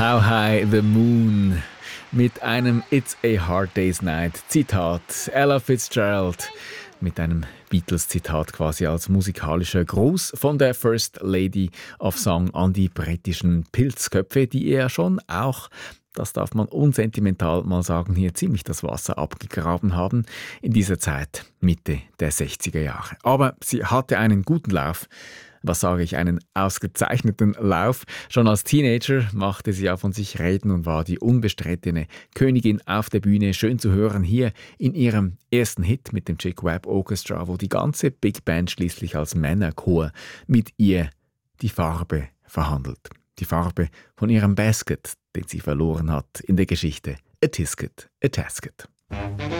How High the Moon mit einem It's a Hard Day's Night Zitat. Ella Fitzgerald mit einem Beatles-Zitat quasi als musikalischer Gruß von der First Lady of Song an die britischen Pilzköpfe, die ihr schon auch, das darf man unsentimental mal sagen, hier ziemlich das Wasser abgegraben haben in dieser Zeit, Mitte der 60er Jahre. Aber sie hatte einen guten Lauf. Was sage ich, einen ausgezeichneten Lauf. Schon als Teenager machte sie ja von sich reden und war die unbestrittene Königin auf der Bühne. Schön zu hören hier in ihrem ersten Hit mit dem Chick Webb Orchestra, wo die ganze Big Band schließlich als Männerchor mit ihr die Farbe verhandelt. Die Farbe von ihrem Basket, den sie verloren hat in der Geschichte. A Tisket, a Tasket.